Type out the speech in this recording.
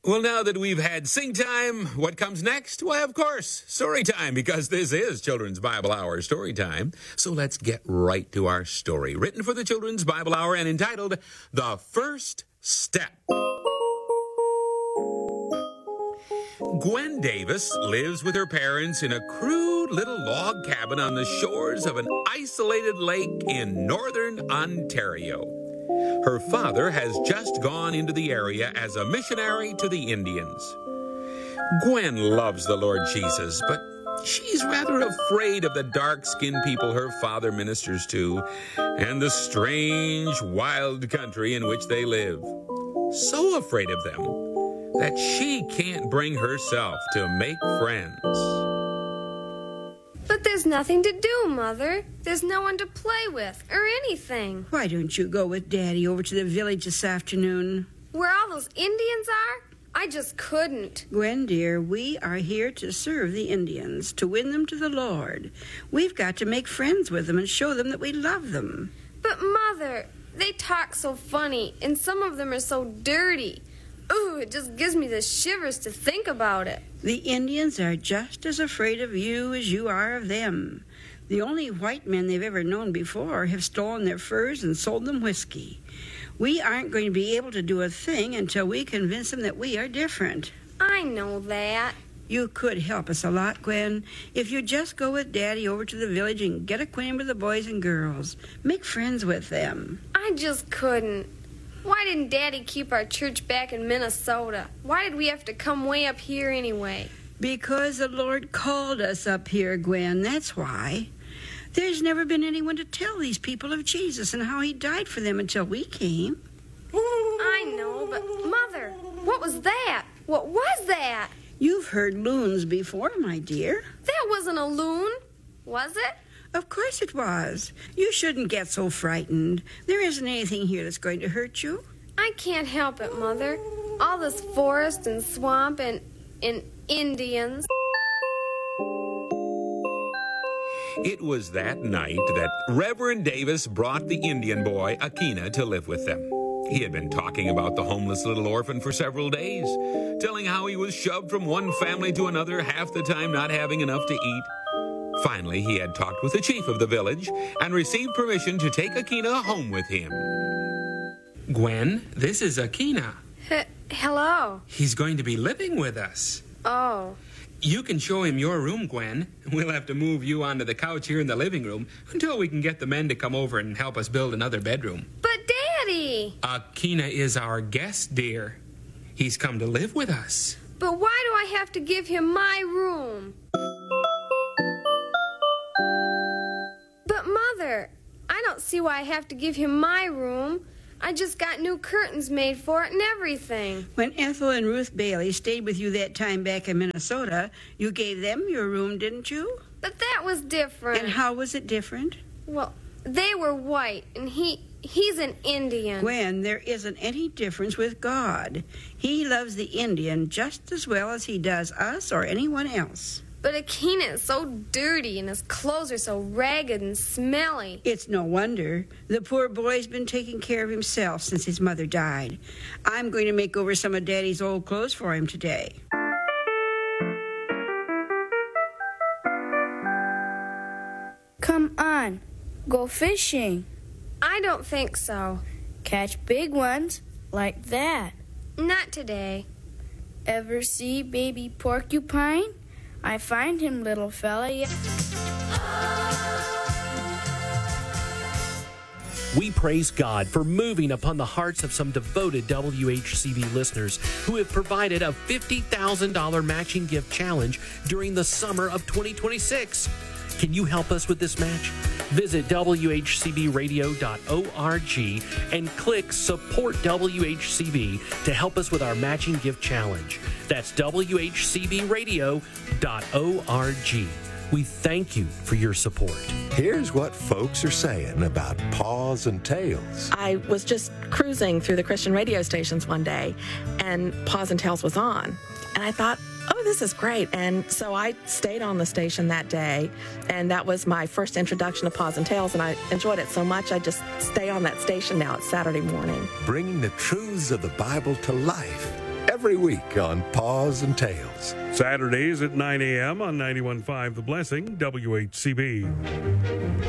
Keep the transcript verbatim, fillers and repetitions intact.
Well, now that we've had sing time, what comes next? Why, of course, story time, because this is Children's Bible Hour story time. So let's get right to our story, written for the Children's Bible Hour and entitled The First Step. Gwen Davis lives with her parents in a crude little log cabin on the shores of an isolated lake in northern Ontario. Her father has just gone into the area as a missionary to the Indians. Gwen loves the Lord Jesus, but she's rather afraid of the dark-skinned people her father ministers to and the strange, wild country in which they live. So afraid of them that she can't bring herself to make friends. But there's nothing to do, Mother. There's no one to play with or anything. Why don't you go with Daddy over to the village this afternoon? Where all those Indians are? I just couldn't. Gwen, dear, we are here to serve the Indians, to win them to the Lord. We've got to make friends with them and show them that we love them. But, Mother, they talk so funny, and some of them are so dirty. Ooh, it just gives me the shivers to think about it. The Indians are just as afraid of you as you are of them. The only white men they've ever known before have stolen their furs and sold them whiskey. We aren't going to be able to do a thing until we convince them that we are different. I know that. You could help us a lot, Gwen, if you just go with Daddy over to the village and get acquainted with the boys and girls. Make friends with them. I just couldn't. Why didn't Daddy keep our church back in Minnesota? Why did we have to come way up here anyway? Because the Lord called us up here, Gwen, that's why. There's never been anyone to tell these people of Jesus and how he died for them until we came. I know, but Mother, what was that? What was that? You've heard loons before, my dear. That wasn't a loon, was it? Of course it was. You shouldn't get so frightened. There isn't anything here that's going to hurt you. I can't help it, Mother. All this forest and swamp and, and Indians. It was that night that Reverend Davis brought the Indian boy, Akina, to live with them. He had been talking about the homeless little orphan for several days, telling how he was shoved from one family to another, half the time not having enough to eat. Finally, he had talked with the chief of the village and received permission to take Akina home with him. Gwen, this is Akina. H- hello. He's going to be living with us. Oh. You can show him your room, Gwen. We'll have to move you onto the couch here in the living room until we can get the men to come over and help us build another bedroom. But, Daddy! Akina is our guest, dear. He's come to live with us. But why do I have to give him my room? But, Mother, I don't see why I have to give him my room. I just got new curtains made for it and everything. When Ethel and Ruth Bailey stayed with you that time back in Minnesota, you gave them your room, didn't you? But that was different. And how was it different? Well, they were white, and he he's an Indian. Gwen, there isn't any difference with God. He loves the Indian just as well as he does us or anyone else. But Akina is so dirty, and his clothes are so ragged and smelly. It's no wonder. The poor boy's been taking care of himself since his mother died. I'm going to make over some of Daddy's old clothes for him today. Come on, go fishing. I don't think so. Catch big ones like that. Not today. Ever see baby porcupine? I find him, little fella. We praise God for moving upon the hearts of some devoted W H C B listeners who have provided a fifty thousand dollars matching gift challenge during the summer of twenty twenty-six. Can you help us with this match? Visit W H C B radio dot org and click Support W H C B to help us with our matching gift challenge. That's W H C B radio dot org. We thank you for your support. Here's what folks are saying about Paws and Tails. I was just cruising through the Christian radio stations one day, and Paws and Tails was on. And I thought, oh, this is great. And so I stayed on the station that day, and that was my first introduction to Paws and Tails, and I enjoyed it so much, I just stay on that station now. It's Saturday morning. Bringing the truths of the Bible to life every week on Paws and Tales. Saturdays at nine a.m. on ninety-one point five The Blessing, W H C B.